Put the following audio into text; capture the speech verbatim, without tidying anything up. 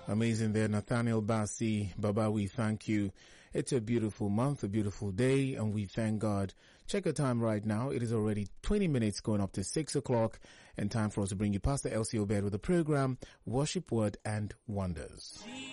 Amazing there, Nathaniel Bassi. Baba, we thank you. It's a beautiful month, a beautiful day, and we thank God. Check the time right now. It is already twenty minutes going up to six o'clock, and time for us to bring you Pastor Elsie Obed with the program, Worship, Word, and Wonders.